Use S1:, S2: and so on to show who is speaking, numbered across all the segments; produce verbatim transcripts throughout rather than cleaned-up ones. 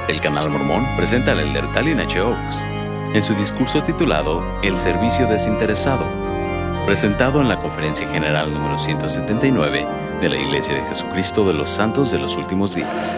S1: El Canal Mormón presenta al elder Dallin H. Oaks en su discurso titulado El Servicio Desinteresado, presentado en la Conferencia General número ciento setenta y nueve de la Iglesia de Jesucristo de los Santos de los Últimos Días.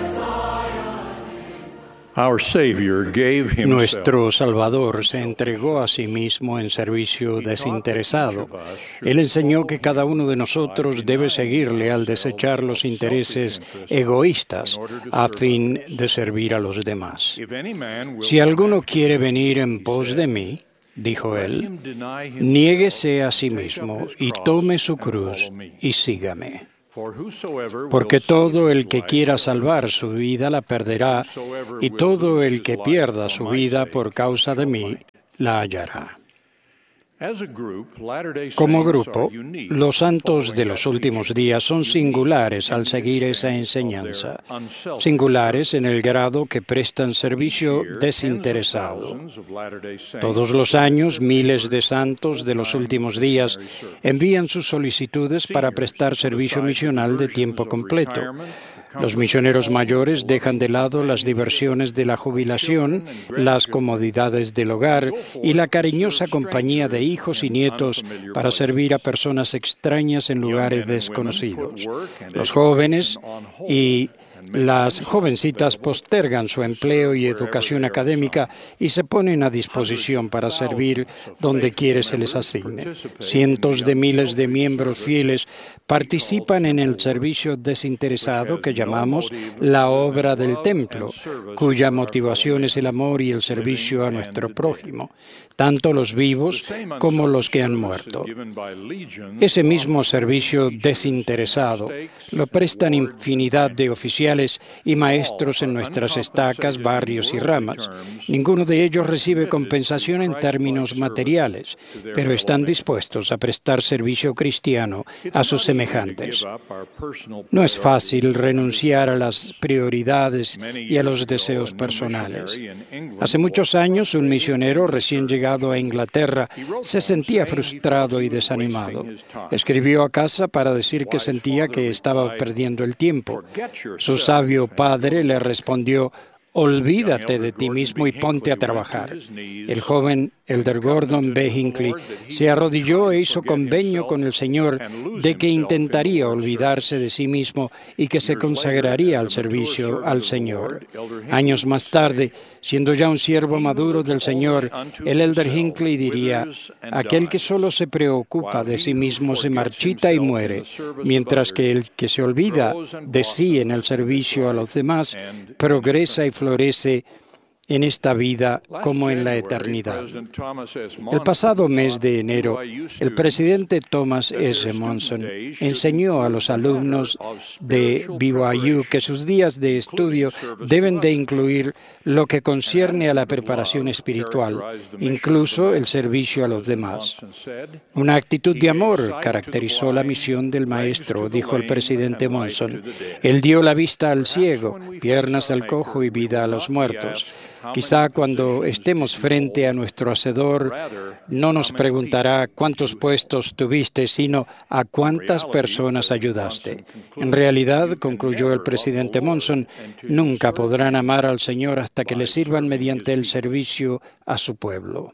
S2: Nuestro Salvador se entregó a sí mismo en servicio desinteresado. Él enseñó que cada uno de nosotros debe seguirle al desechar los intereses egoístas a fin de servir a los demás. Si alguno quiere venir en pos de mí, dijo él, niéguese a sí mismo y tome su cruz y sígame. Porque todo el que quiera salvar su vida la perderá, y todo el que pierda su vida por causa de mí la hallará. Como grupo, los santos de los últimos días son singulares al seguir esa enseñanza, singulares en el grado que prestan servicio desinteresado. Todos los años, miles de santos de los últimos días envían sus solicitudes para prestar servicio misional de tiempo completo. Los misioneros mayores dejan de lado las diversiones de la jubilación, las comodidades del hogar y la cariñosa compañía de hijos y nietos para servir a personas extrañas en lugares desconocidos. Los jóvenes y las jovencitas postergan su empleo y educación académica y se ponen a disposición para servir donde quiera se les asigne. Cientos de miles de miembros fieles participan en el servicio desinteresado que llamamos la obra del templo, cuya motivación es el amor y el servicio a nuestro prójimo, tanto los vivos como los que han muerto. Ese mismo servicio desinteresado lo prestan infinidad de oficiales y maestros en nuestras estacas, barrios y ramas. Ninguno de ellos recibe compensación en términos materiales, pero están dispuestos a prestar servicio cristiano a sus semejantes. No es fácil renunciar a las prioridades y a los deseos personales. Hace muchos años, un misionero recién llegado a Inglaterra se sentía frustrado y desanimado. Escribió a casa para decir que sentía que estaba perdiendo el tiempo. Su sabio padre le respondió: olvídate de ti mismo y ponte a trabajar. El joven elder Gordon B. Hinckley se arrodilló e hizo convenio con el Señor de que intentaría olvidarse de sí mismo y que se consagraría al servicio al Señor. Años más tarde, siendo ya un siervo maduro del Señor, el elder Hinckley diría: aquel que solo se preocupa de sí mismo se marchita y muere, mientras que el que se olvida de sí en el servicio a los demás progresa y florece en esta vida como en la eternidad. El pasado mes de enero, el presidente Thomas S. Monson enseñó a los alumnos de B Y U que sus días de estudio deben de incluir lo que concierne a la preparación espiritual, incluso el servicio a los demás. Una actitud de amor caracterizó la misión del maestro, dijo el presidente Monson. Él dio la vista al ciego, piernas al cojo y vida a los muertos. Quizá cuando estemos frente a nuestro Hacedor, no nos preguntará cuántos puestos tuviste, sino a cuántas personas ayudaste. En realidad, concluyó el presidente Monson, nunca podrán amar al Señor hasta que le sirvan mediante el servicio a su pueblo.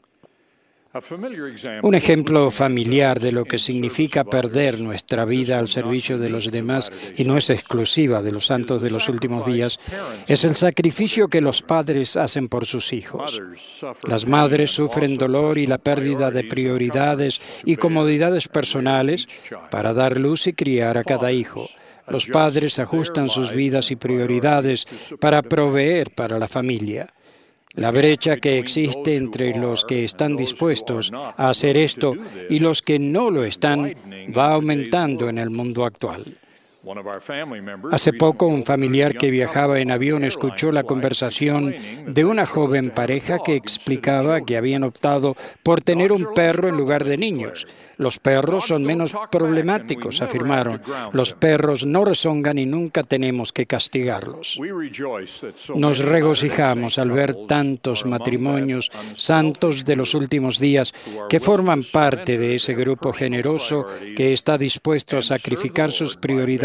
S2: Un ejemplo familiar de lo que significa perder nuestra vida al servicio de los demás, y no es exclusiva de los santos de los últimos días, es el sacrificio que los padres hacen por sus hijos. Las madres sufren dolor y la pérdida de prioridades y comodidades personales para dar luz y criar a cada hijo. Los padres ajustan sus vidas y prioridades para proveer para la familia. La brecha que existe entre los que están dispuestos a hacer esto y los que no lo están va aumentando en el mundo actual. Hace poco, un familiar que viajaba en avión escuchó la conversación de una joven pareja que explicaba que habían optado por tener un perro en lugar de niños. Los perros son menos problemáticos, afirmaron. Los perros no rezongan y nunca tenemos que castigarlos. Nos regocijamos al ver tantos matrimonios santos de los últimos días que forman parte de ese grupo generoso que está dispuesto a sacrificar sus prioridades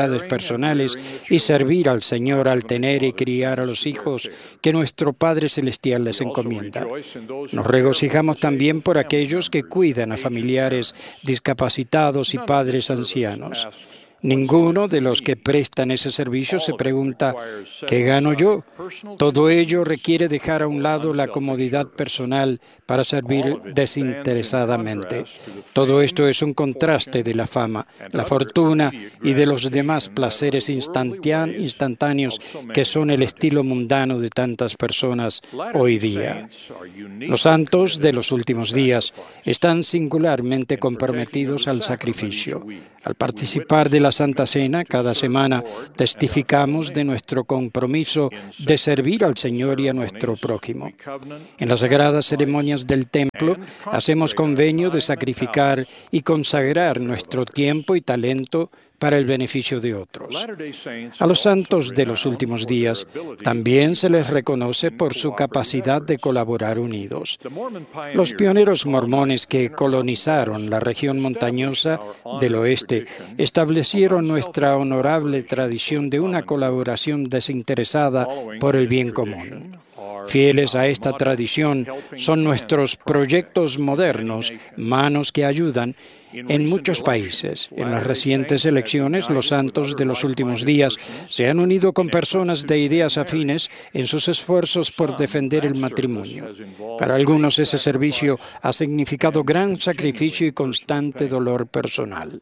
S2: necesidades personales y servir al Señor al tener y criar a los hijos que nuestro Padre Celestial les encomienda. Nos regocijamos también por aquellos que cuidan a familiares discapacitados y padres ancianos. Ninguno de los que prestan ese servicio se pregunta, ¿qué gano yo? Todo ello requiere dejar a un lado la comodidad personal para servir desinteresadamente. Todo esto es un contraste de la fama, la fortuna y de los demás placeres instantáneos que son el estilo mundano de tantas personas hoy día. Los santos de los últimos días están singularmente comprometidos al sacrificio. Al participar de la Santa Cena, cada semana testificamos de nuestro compromiso de servir al Señor y a nuestro prójimo. En las sagradas ceremonias del templo, hacemos convenio de sacrificar y consagrar nuestro tiempo y talento para el beneficio de otros. A los santos de los últimos días también se les reconoce por su capacidad de colaborar unidos. Los pioneros mormones que colonizaron la región montañosa del oeste establecieron nuestra honorable tradición de una colaboración desinteresada por el bien común. Fieles a esta tradición son nuestros proyectos modernos, manos que ayudan, en muchos países. En las recientes elecciones, los santos de los últimos días se han unido con personas de ideas afines en sus esfuerzos por defender el matrimonio. Para algunos, ese servicio ha significado gran sacrificio y constante dolor personal.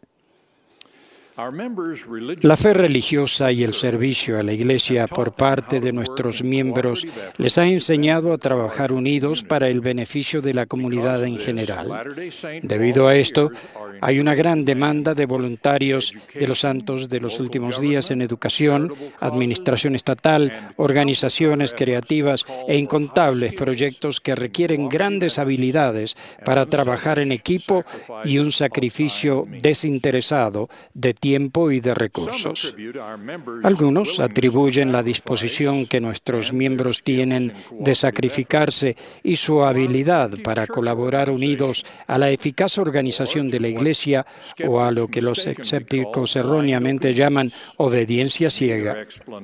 S2: La fe religiosa y el servicio a la Iglesia por parte de nuestros miembros les ha enseñado a trabajar unidos para el beneficio de la comunidad en general. Debido a esto, hay una gran demanda de voluntarios de los santos de los últimos días en educación, administración estatal, organizaciones creativas e incontables proyectos que requieren grandes habilidades para trabajar en equipo y un sacrificio desinteresado de tiempo y de recursos. Algunos atribuyen la disposición que nuestros miembros tienen de sacrificarse y su habilidad para colaborar unidos a la eficaz organización de la Iglesia o a lo que los escépticos erróneamente llaman obediencia ciega.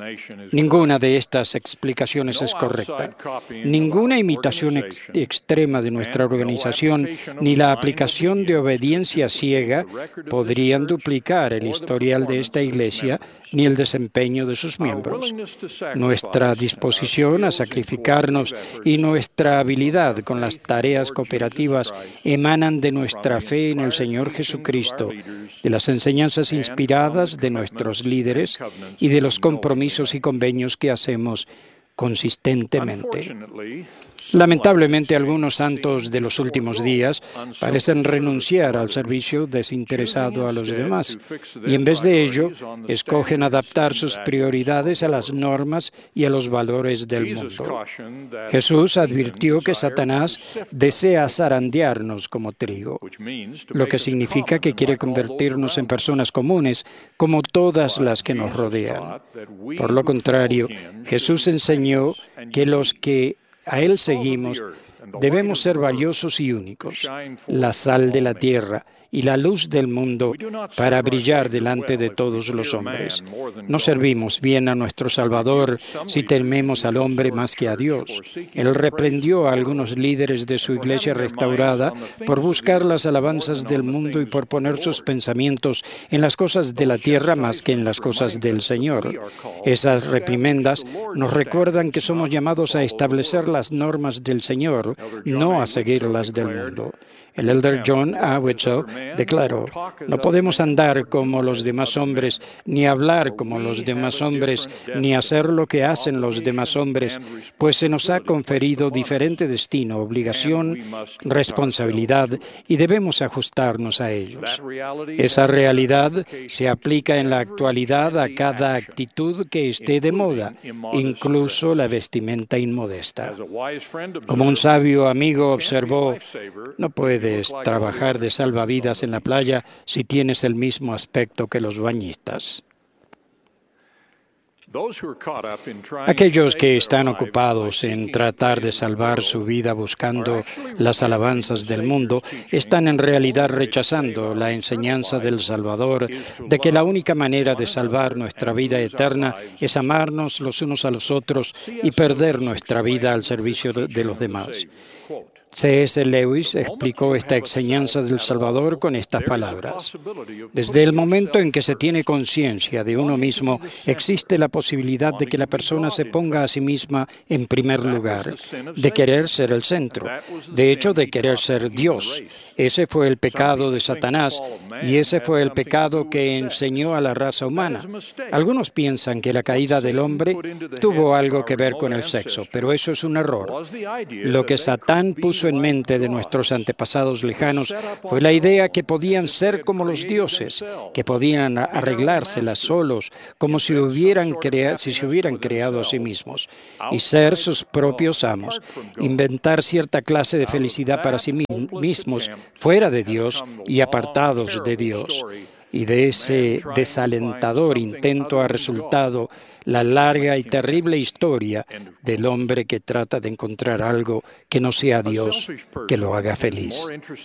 S2: Ninguna de estas explicaciones es correcta. Ninguna imitación ex- extrema de nuestra organización ni la aplicación de obediencia ciega podrían duplicar el historial de esta Iglesia ni el desempeño de sus miembros. Nuestra disposición a sacrificarnos y nuestra habilidad con las tareas cooperativas emanan de nuestra fe en el Señor Jesucristo, de las enseñanzas inspiradas de nuestros líderes y de los compromisos y convenios que hacemos consistentemente. Lamentablemente, algunos santos de los últimos días parecen renunciar al servicio desinteresado a los demás y, en vez de ello, escogen adaptar sus prioridades a las normas y a los valores del mundo. Jesús advirtió que Satanás desea zarandearnos como trigo, lo que significa que quiere convertirnos en personas comunes como todas las que nos rodean. Por lo contrario, Jesús enseñó que los que a Él seguimos, debemos ser valiosos y únicos, la sal de la tierra y la luz del mundo para brillar delante de todos los hombres. No servimos bien a nuestro Salvador si tememos al hombre más que a Dios. Él reprendió a algunos líderes de su iglesia restaurada por buscar las alabanzas del mundo y por poner sus pensamientos en las cosas de la tierra más que en las cosas del Señor. Esas reprimendas nos recuerdan que somos llamados a establecer las normas del Señor, no a seguir las del mundo. El elder John A. Wetzel declaró, no podemos andar como los demás hombres, ni hablar como los demás hombres, ni hacer lo que hacen los demás hombres, pues se nos ha conferido diferente destino, obligación, responsabilidad, y debemos ajustarnos a ellos. Esa realidad se aplica en la actualidad a cada actitud que esté de moda, incluso la vestimenta inmodesta. Como un sabio amigo observó, no puede Puedes trabajar de salvavidas en la playa si tienes el mismo aspecto que los bañistas. Aquellos que están ocupados en tratar de salvar su vida buscando las alabanzas del mundo están en realidad rechazando la enseñanza del Salvador de que la única manera de salvar nuestra vida eterna es amarnos los unos a los otros y perder nuestra vida al servicio de los demás. C S Lewis explicó esta enseñanza del Salvador con estas palabras: desde el momento en que se tiene conciencia de uno mismo, existe la posibilidad de que la persona se ponga a sí misma en primer lugar, de querer ser el centro, de hecho de querer ser Dios. Ese fue el pecado de Satanás y ese fue el pecado que enseñó a la raza humana. Algunos piensan que la caída del hombre tuvo algo que ver con el sexo, pero eso es un error. Lo que Satán puso en mente de nuestros antepasados lejanos fue la idea que podían ser como los dioses, que podían arreglárselas solos, como si, hubieran crea- si se hubieran creado a sí mismos, y ser sus propios amos, inventar cierta clase de felicidad para sí mismos, fuera de Dios y apartados de Dios. Y de ese desalentador intento ha resultado la larga y terrible historia del hombre que trata de encontrar algo que no sea Dios, que lo haga feliz.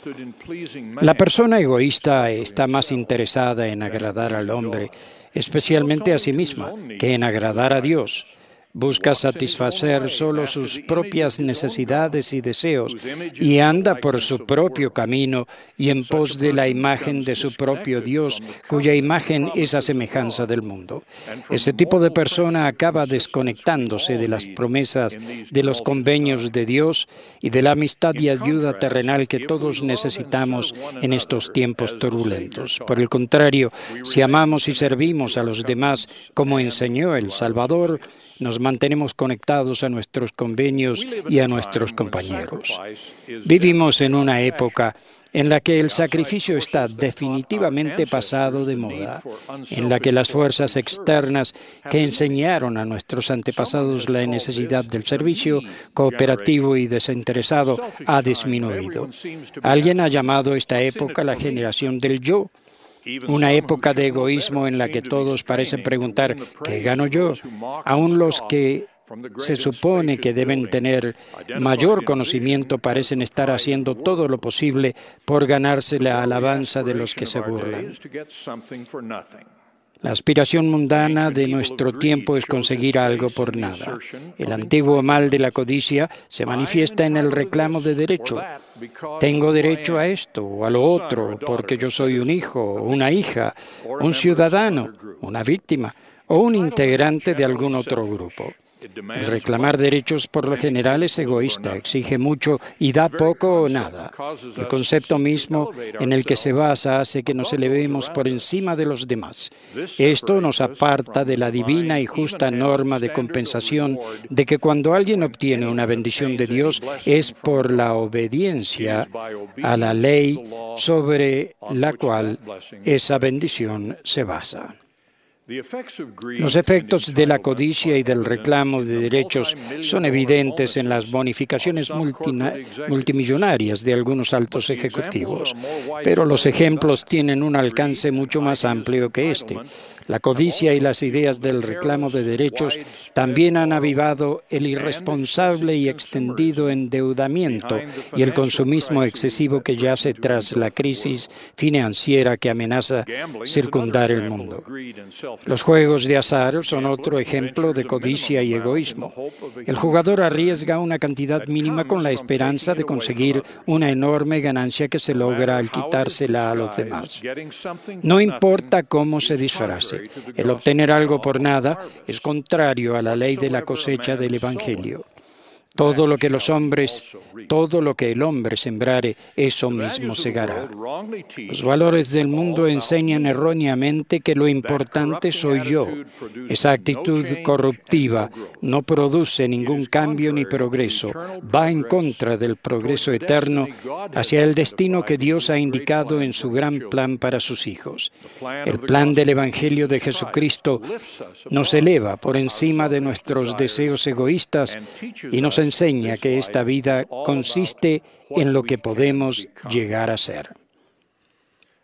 S2: La persona egoísta está más interesada en agradar al hombre, especialmente a sí misma, que en agradar a Dios. Busca satisfacer solo sus propias necesidades y deseos y anda por su propio camino y en pos de la imagen de su propio Dios, cuya imagen es a semejanza del mundo. Ese tipo de persona acaba desconectándose de las promesas de los convenios de Dios y de la amistad y ayuda terrenal que todos necesitamos en estos tiempos turbulentos. Por el contrario, si amamos y servimos a los demás como enseñó el Salvador, nos mantenemos conectados a nuestros convenios y a nuestros compañeros. Vivimos en una época en la que el sacrificio está definitivamente pasado de moda, en la que las fuerzas externas que enseñaron a nuestros antepasados la necesidad del servicio cooperativo y desinteresado ha disminuido. Alguien ha llamado esta época la generación del yo, una época de egoísmo en la que todos parecen preguntar ¿qué gano yo? Aún los que se supone que deben tener mayor conocimiento parecen estar haciendo todo lo posible por ganarse la alabanza de los que se burlan. La aspiración mundana de nuestro tiempo es conseguir algo por nada. El antiguo mal de la codicia se manifiesta en el reclamo de derecho. Tengo derecho a esto o a lo otro porque yo soy un hijo, una hija, un ciudadano, una víctima o un integrante de algún otro grupo. El reclamar derechos por lo general es egoísta, exige mucho y da poco o nada. El concepto mismo en el que se basa hace que nos elevemos por encima de los demás. Esto nos aparta de la divina y justa norma de compensación de que cuando alguien obtiene una bendición de Dios es por la obediencia a la ley sobre la cual esa bendición se basa. Los efectos de la codicia y del reclamo de derechos son evidentes en las bonificaciones multina, multimillonarias de algunos altos ejecutivos, pero los ejemplos tienen un alcance mucho más amplio que este. La codicia y las ideas del reclamo de derechos también han avivado el irresponsable y extendido endeudamiento y el consumismo excesivo que yace tras la crisis financiera que amenaza circundar el mundo. Los juegos de azar son otro ejemplo de codicia y egoísmo. El jugador arriesga una cantidad mínima con la esperanza de conseguir una enorme ganancia que se logra al quitársela a los demás. No importa cómo se disfrace. El obtener algo por nada es contrario a la ley de la cosecha del Evangelio. Todo lo que los hombres, todo lo que el hombre sembrare, eso mismo segará. Los valores del mundo enseñan erróneamente que lo importante soy yo. Esa actitud corruptiva no produce ningún cambio ni progreso. Va en contra del progreso eterno hacia el destino que Dios ha indicado en su gran plan para sus hijos. El plan del Evangelio de Jesucristo nos eleva por encima de nuestros deseos egoístas y nos enseña que esta vida consiste en lo que podemos llegar a ser.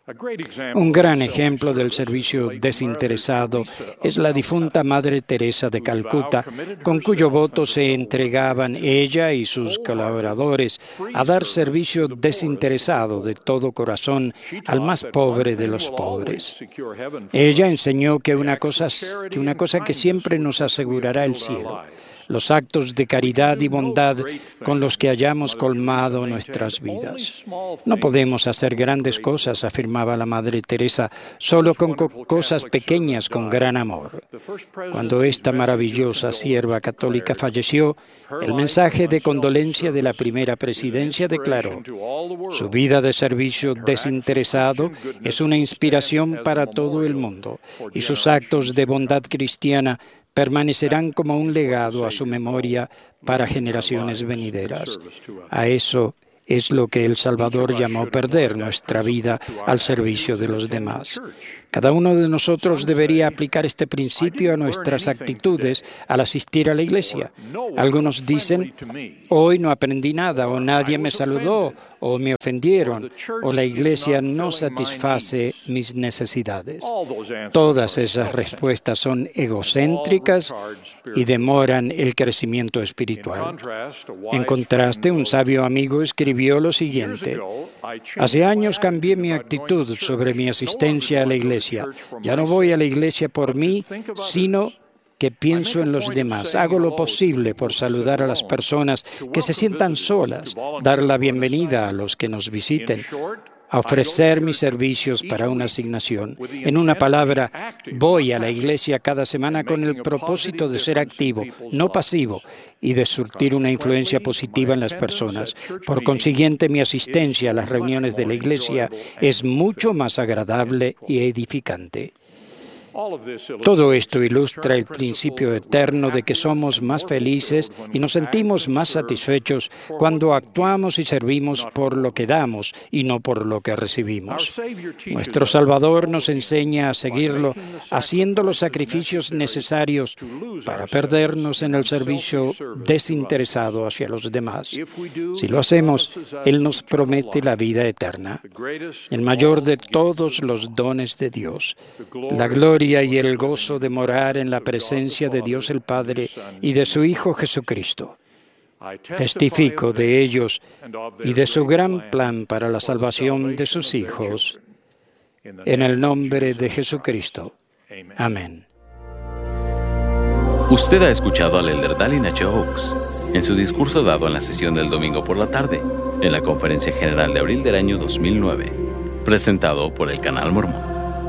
S2: Un gran ejemplo del servicio desinteresado es la difunta Madre Teresa de Calcuta, con cuyo voto se entregaban ella y sus colaboradores a dar servicio desinteresado de todo corazón al más pobre de los pobres. Ella enseñó que una cosa, que una cosa que siempre nos asegurará el cielo: los actos de caridad y bondad con los que hayamos colmado nuestras vidas. No podemos hacer grandes cosas, afirmaba la Madre Teresa, solo con co- cosas pequeñas con gran amor. Cuando esta maravillosa sierva católica falleció, el mensaje de condolencia de la primera presidencia declaró: su vida de servicio desinteresado es una inspiración para todo el mundo, y sus actos de bondad cristiana permanecerán como un legado a su memoria para generaciones venideras. A eso es lo que el Salvador llamó perder nuestra vida al servicio de los demás. Cada uno de nosotros debería aplicar este principio a nuestras actitudes al asistir a la iglesia. Algunos dicen: hoy no aprendí nada, o nadie me saludó, o me ofendieron, o la iglesia no satisface mis necesidades. Todas esas respuestas son egocéntricas y demoran el crecimiento espiritual. En contraste, un sabio amigo escribió lo siguiente: hace años cambié mi actitud sobre mi asistencia a la iglesia. Ya no voy a la iglesia por mí, sino que pienso en los demás. Hago lo posible por saludar a las personas que se sientan solas, dar la bienvenida a los que nos visiten, a ofrecer mis servicios para una asignación. En una palabra, voy a la iglesia cada semana con el propósito de ser activo, no pasivo, y de surtir una influencia positiva en las personas. Por consiguiente, mi asistencia a las reuniones de la iglesia es mucho más agradable y edificante. Todo esto ilustra el principio eterno de que somos más felices y nos sentimos más satisfechos cuando actuamos y servimos por lo que damos y no por lo que recibimos. Nuestro Salvador nos enseña a seguirlo haciendo los sacrificios necesarios para perdernos en el servicio desinteresado hacia los demás. Si lo hacemos, Él nos promete la vida eterna, el mayor de todos los dones de Dios, la gloria y el gozo de morar en la presencia de Dios el Padre y de su Hijo Jesucristo. Testifico de ellos y de su gran plan para la salvación de sus hijos. En el nombre de Jesucristo. Amén.
S1: Usted ha escuchado al elder Dallin H. Oaks en su discurso dado en la sesión del domingo por la tarde, en la Conferencia General de abril del año dos mil nueve, presentado por el Canal Mormón.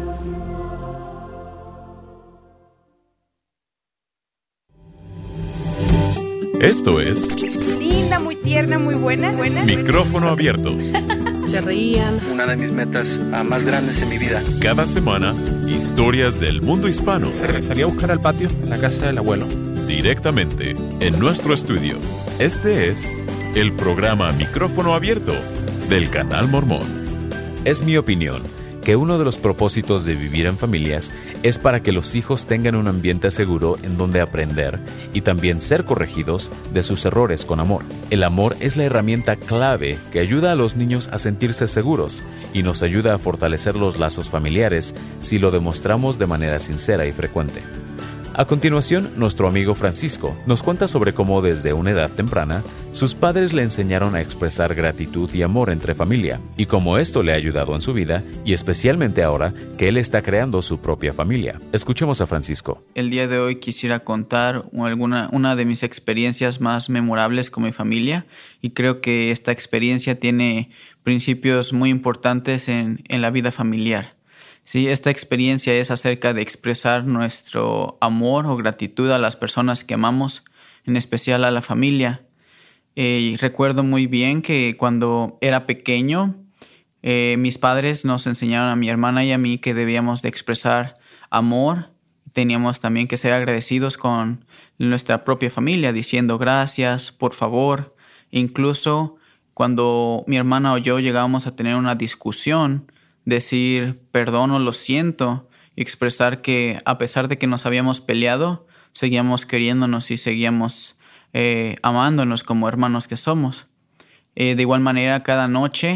S1: Esto es...
S3: linda, muy tierna, muy buena. buena.
S1: Micrófono abierto.
S3: Se reían.
S4: Una de mis metas uh, más grandes en mi vida.
S1: Cada semana, historias del mundo hispano.
S5: Se regresaría a buscar al patio en la casa del abuelo.
S1: Directamente en nuestro estudio. Este es el programa Micrófono Abierto del Canal Mormón.
S6: Es mi opinión que uno de los propósitos de vivir en familias es para que los hijos tengan un ambiente seguro en donde aprender y también ser corregidos de sus errores con amor. El amor es la herramienta clave que ayuda a los niños a sentirse seguros y nos ayuda a fortalecer los lazos familiares si lo demostramos de manera sincera y frecuente. A continuación, nuestro amigo Francisco nos cuenta sobre cómo desde una edad temprana sus padres le enseñaron a expresar gratitud y amor entre familia y cómo esto le ha ayudado en su vida y especialmente ahora que él está creando su propia familia. Escuchemos a Francisco.
S7: El día de hoy quisiera contar alguna, una de mis experiencias más memorables con mi familia y creo que esta experiencia tiene principios muy importantes en, en la vida familiar. Sí, esta experiencia es acerca de expresar nuestro amor o gratitud a las personas que amamos, en especial a la familia. Eh, y recuerdo muy bien que cuando era pequeño, eh, mis padres nos enseñaron a mi hermana y a mí que debíamos de expresar amor. Teníamos también que ser agradecidos con nuestra propia familia, diciendo gracias, por favor. Incluso cuando mi hermana o yo llegábamos a tener una discusión, decir perdón o lo siento y expresar que a pesar de que nos habíamos peleado, seguíamos queriéndonos y seguíamos eh, amándonos como hermanos que somos. Eh, de igual manera, cada noche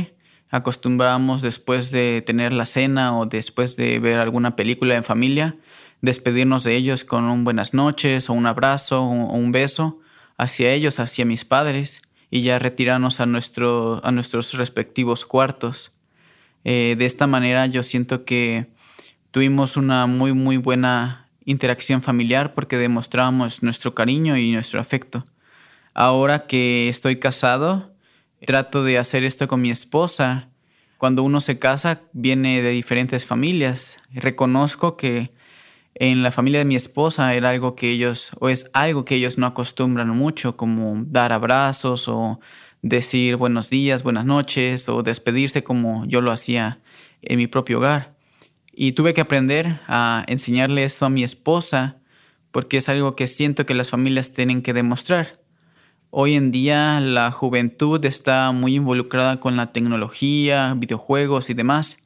S7: acostumbramos después de tener la cena o después de ver alguna película en familia, despedirnos de ellos con un buenas noches o un abrazo o un beso hacia ellos, hacia mis padres, y ya retirarnos a, nuestro, a nuestros respectivos cuartos. Eh, de esta manera yo siento que tuvimos una muy, muy buena interacción familiar porque demostramos nuestro cariño y nuestro afecto. Ahora que estoy casado, trato de hacer esto con mi esposa. Cuando uno se casa, viene de diferentes familias. Reconozco que en la familia de mi esposa era algo que ellos, o es algo que ellos no acostumbran mucho, como dar abrazos o decir buenos días, buenas noches, o despedirse como yo lo hacía en mi propio hogar. Y tuve que aprender a enseñarle eso a mi esposa porque es algo que siento que las familias tienen que demostrar. Hoy en día la juventud está muy involucrada con la tecnología, videojuegos y demás,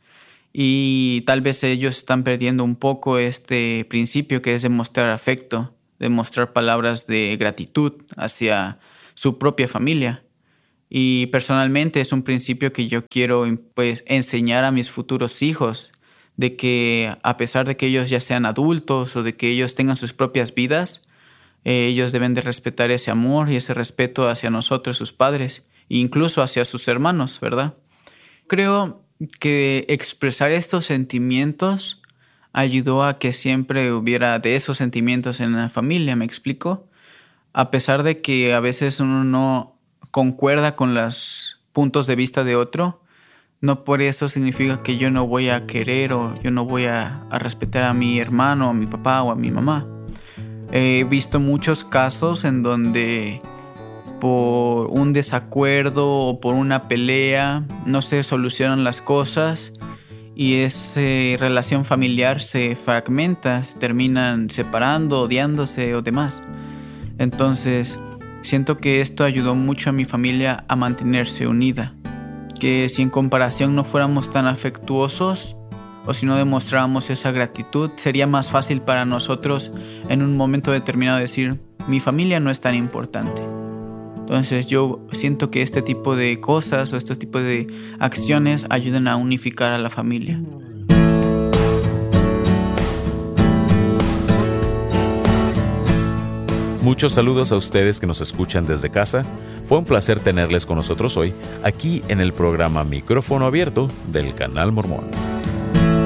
S7: y tal vez ellos están perdiendo un poco este principio que es demostrar afecto, demostrar palabras de gratitud hacia su propia familia. Y personalmente es un principio que yo quiero pues, enseñar a mis futuros hijos, de que a pesar de que ellos ya sean adultos o de que ellos tengan sus propias vidas, Eh, ellos deben de respetar ese amor y ese respeto hacia nosotros, sus padres, e incluso hacia sus hermanos, ¿verdad? Creo que expresar estos sentimientos ayudó a que siempre hubiera de esos sentimientos en la familia, ¿me explico? A pesar de que a veces uno no concuerda con los puntos de vista de otro, no por eso significa que yo no voy a querer o yo no voy a, a respetar a mi hermano, a mi papá o a mi mamá. He visto muchos casos en donde por un desacuerdo o por una pelea no se solucionan las cosas y esa relación familiar se fragmenta, se terminan separando, odiándose o demás. Entonces, siento que esto ayudó mucho a mi familia a mantenerse unida. Que si en comparación no fuéramos tan afectuosos, o si no demostrábamos esa gratitud, sería más fácil para nosotros en un momento determinado decir, mi familia no es tan importante. Entonces yo siento que este tipo de cosas o este tipo de acciones ayudan a unificar a la familia.
S6: Muchos saludos a ustedes que nos escuchan desde casa. Fue un placer tenerles con nosotros hoy, aquí en el programa Micrófono Abierto del Canal Mormón.